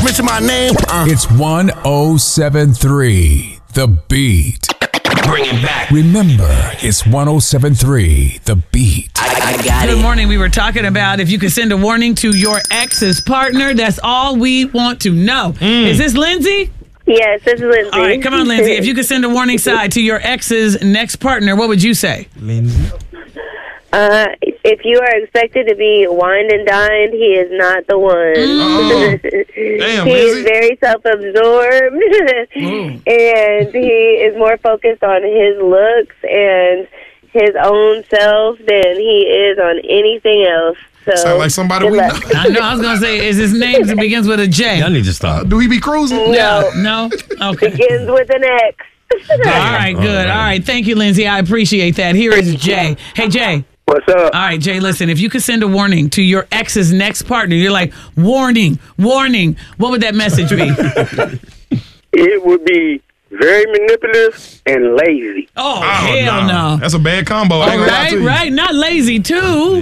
mention my name. It's 1073 The Beat. Bring it back. Remember, it's 1073 The Beat. I got Good morning. We were talking about if you could send a warning to your ex's partner. That's all we want to know. Is this Lindsay? Yes, this is Lindsay. All right, come on, Lindsay. If you could send a warning sign to your ex's next partner, what would you say? Lindsay. If you are expected to be wined and dined, he is not the one. Damn, he Lindsay. is very self-absorbed, and he is more focused on his looks and his own self than he is on anything else. So, Sound like somebody we know. I know. I was gonna say, is his name that begins with a J? Y'all need to stop. Do he be cruising? No, No. Okay. begins with an X. All right. Good. All right. Thank you, Lindsay. I appreciate that. Here is Jay. Hey, Jay. What's up? All right, Jay, listen, if you could send a warning to your ex's next partner, you're like, warning, warning, what would that message be? It would be very manipulative and lazy. Oh, hell no. That's a bad combo. I ain't gonna lie to you. Right. Not lazy, too.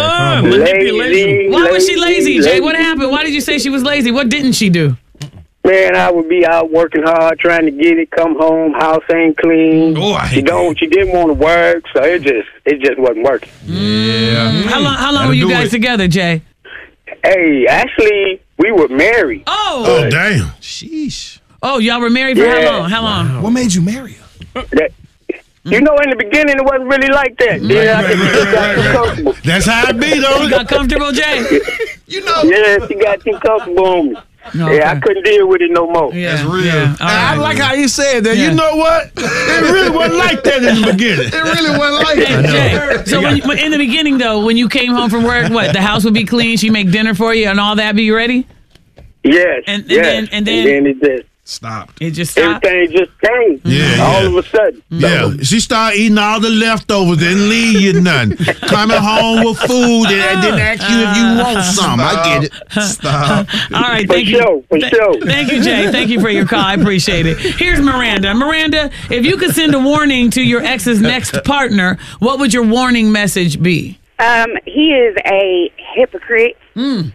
Lazy. Why was she lazy, Jay? What happened? Why did you say she was lazy? What didn't she do? Man, I would be out working hard trying to get it, come home, house ain't clean. Oh, I hate that. She didn't want to work, so it just wasn't working. Yeah. How long That'll were you do guys it. together, Jay? Hey, actually, we were married. Oh, damn. Sheesh. Oh, y'all were married for Yeah. how long? How long? What made you marry her? You know, in the beginning, it wasn't really like that. Yeah, I got too comfortable. That's how it be, though. You got comfortable, Jay? You know. Yeah, she got too comfortable on me. No, Yeah, I couldn't deal with it no more. Yeah, That's real. yeah. All I right. like how you said that. Yeah. You know what? It really wasn't like that in the beginning. It really wasn't like Hey, that. Jay, so when in the beginning, though, when you came home from work, what, the house would be clean, she'd make dinner for you and all that, be ready? Yes, And yes. then it just, Stop. it just stopped? everything just changed. Yeah, all yeah. of a sudden. Yeah, she started eating all the leftovers, didn't leave you nothing. Coming home with food and didn't ask you if you want some. I get it. Stop. All right, For thank you. sure, for sure. Thank you, Jay. Thank you for your call. I appreciate it. Here's Miranda. Miranda, if you could send a warning to your ex's next partner, what would your warning message be? He is a hypocrite. Run.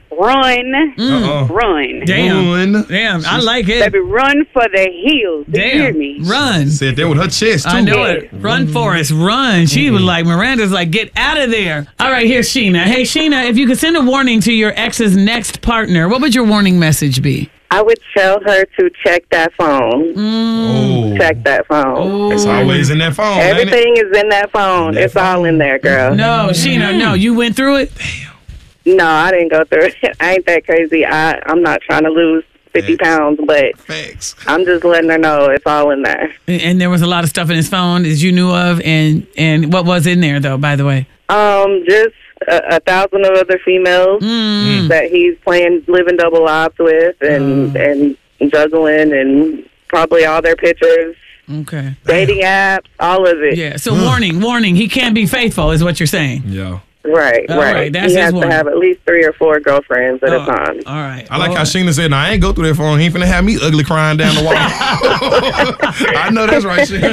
Run. Damn. Damn, I like it. Baby, run for the hills. Do you hear Damn. me? Run. Said that with her chest, too. I know it. Run, Forrest, run. She was like, Miranda's like, get out of there. All right, here's Sheena. Hey, Sheena, if you could send a warning to your ex's next partner, what would your warning message be? I would tell her to check that phone. Oh. Check that phone. It's always in that phone, ain't it? Everything is in that phone. It's all in there, girl. No, Sheena, no. You went through it? No, I didn't go through it. I ain't that crazy. I'm not trying to lose 50 pounds, but Facts. I'm just letting her know it's all in there. And there was a lot of stuff in his phone that you knew of. And what was in there, though, by the way? Just 1,000 of other females that he's playing living double lives with and juggling and probably all their pictures, Okay. dating apps, all of it. Yeah. So warning. He can't be faithful is what you're saying. Yeah. Right, All right. right, that's he his has to warning. have at least 3 or 4 girlfriends at a time. All right. I like All how right. Sheena said, "Nah, I ain't go through that phone. He ain't finna have me ugly crying down the wall." I know that's right, Sheena.